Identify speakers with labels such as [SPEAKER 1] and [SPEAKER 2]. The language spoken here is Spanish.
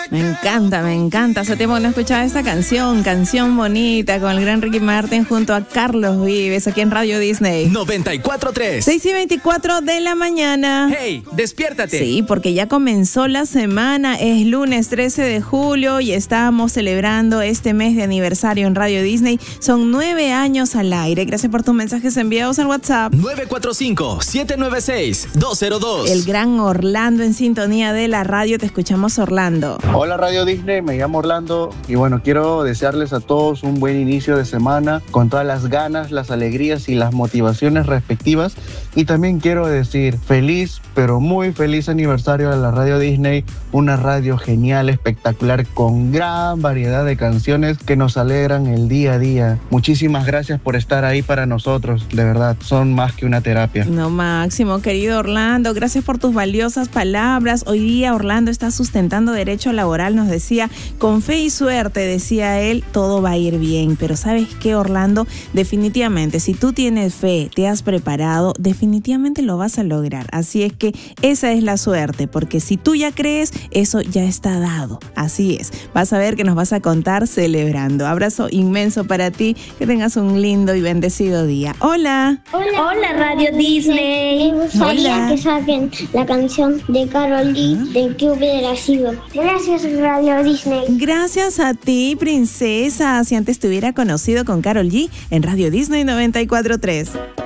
[SPEAKER 1] Me encanta. Hace tiempo que no escuchaba esta canción bonita con el gran Ricky Martin junto a Carlos Vives aquí en Radio Disney.
[SPEAKER 2] 94.3.
[SPEAKER 1] 6:24 de la mañana.
[SPEAKER 2] Hey, despiértate.
[SPEAKER 1] Sí, porque ya comenzó la semana, es lunes 13 de julio y estamos celebrando este mes de aniversario en Radio Disney. Son 9 años al aire. Gracias por tus mensajes enviados al WhatsApp.
[SPEAKER 2] 945-796-202.
[SPEAKER 1] El gran Orlando en sintonía de la radio. Te escuchamos, Orlando.
[SPEAKER 3] Hola Radio Disney, me llamo Orlando y bueno, quiero desearles a todos un buen inicio de semana con todas las ganas, las alegrías y las motivaciones respectivas. Y también quiero decir feliz, pero muy feliz aniversario a la Radio Disney, una radio genial, espectacular, con gran variedad de canciones que nos alegran el día a día. Muchísimas gracias por estar ahí para nosotros, de verdad, son más que una terapia.
[SPEAKER 1] No, máximo, querido Orlando, gracias por tus valiosas palabras. Hoy día Orlando está sustentando derecho laboral, nos decía, con fe y suerte, decía él, todo va a ir bien. Pero ¿sabes qué, Orlando? Definitivamente, si tú tienes fe, te has preparado, definitivamente lo vas a lograr. Así es que esa es la suerte, porque si tú ya crees, eso ya está dado. Así es. Vas a ver que nos vas a contar celebrando. Abrazo inmenso para ti, que tengas un lindo y bendecido día. Hola.
[SPEAKER 4] Hola Radio Disney. Me gustaría que saquen la canción de Karol G de ¿Qué hubiera sido? Gracias Radio Disney.
[SPEAKER 1] Gracias a ti, princesa. Si antes te hubiera conocido con Karol G en Radio Disney 94.3.